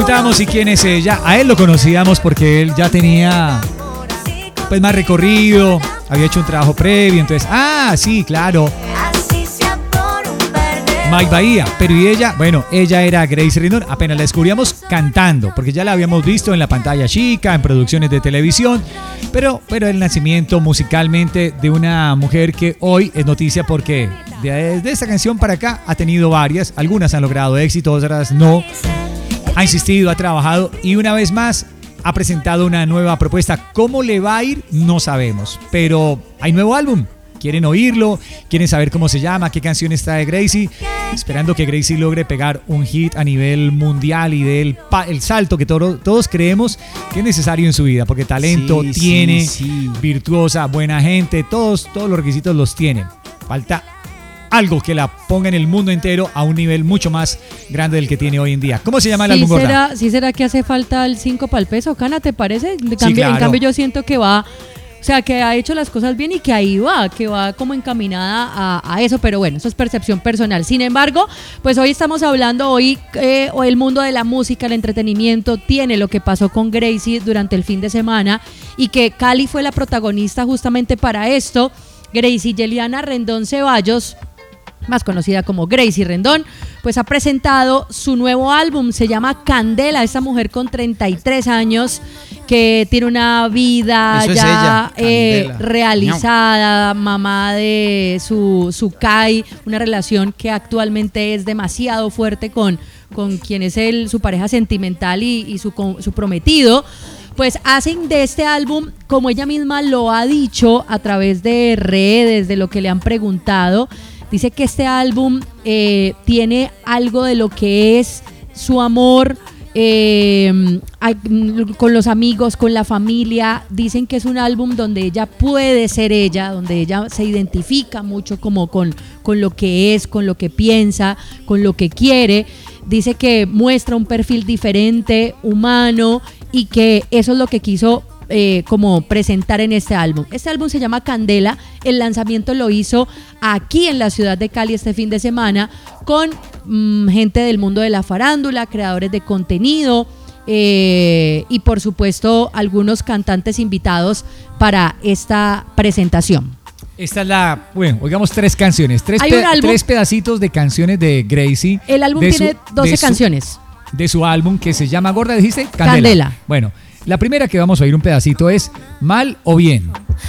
preguntábamos si quién es ella. A él lo conocíamos porque él ya tenía pues más recorrido, había hecho un trabajo previo, entonces, sí, claro, Mike Bahía, pero y ella, bueno, ella era Gracie Rendón, apenas la descubríamos cantando, porque ya la habíamos visto en la pantalla chica, en producciones de televisión, pero el nacimiento musicalmente de una mujer que hoy es noticia porque desde esta canción para acá ha tenido varias, algunas han logrado éxito, otras no, ha insistido, ha trabajado y una vez más ha presentado una nueva propuesta. ¿Cómo le va a ir? No sabemos, pero hay nuevo álbum. Quieren oírlo, quieren saber cómo se llama, qué canción está de Gracie, esperando que Gracie logre pegar un hit a nivel mundial y dé el salto que todos creemos que es necesario en su vida, porque talento tiene, virtuosa, buena gente, todos los requisitos los tiene. Falta algo que la ponga en el mundo entero a un nivel mucho más grande del que tiene hoy en día. ¿Cómo se llama el álbum, Gorda? ¿Sí será que hace falta el 5 para el peso, Cana? ¿Te parece? Claro. En cambio yo siento que va... O sea, que ha hecho las cosas bien y que ahí va, que va como encaminada a eso, pero bueno, eso es percepción personal. Sin embargo, pues hoy estamos hablando, el mundo de la música, el entretenimiento, tiene lo que pasó con Gracie durante el fin de semana y que Cali fue la protagonista justamente para esto. Gracie Yeliana Rendón Ceballos, más conocida como Gracie Rendón, pues ha presentado su nuevo álbum, se llama Candela. Esta mujer con 33 años que tiene una vida eso ya realizada, mamá de su Kai, una relación que actualmente es demasiado fuerte con quien es su pareja sentimental y su prometido. Pues hacen de este álbum, como ella misma lo ha dicho a través de redes, de lo que le han preguntado, dice que este álbum tiene algo de lo que es su amor con los amigos, con la familia. Dicen que es un álbum donde ella puede ser ella, donde ella se identifica mucho como con lo que es, con lo que piensa, con lo que quiere. Dice que muestra un perfil diferente, humano, y que eso es lo que quiso como presentar en este álbum. Este álbum se llama Candela. El lanzamiento lo hizo aquí en la ciudad de Cali este fin de semana con gente del mundo de la farándula, creadores de contenido y por supuesto algunos cantantes invitados para esta presentación. Esta es bueno, oigamos tres canciones, tres pedacitos de canciones de Gracie. El álbum tiene 12 canciones. De su álbum que se llama, Gorda, dijiste, Candela. Bueno, la primera que vamos a oír un pedacito es Mal o Bien.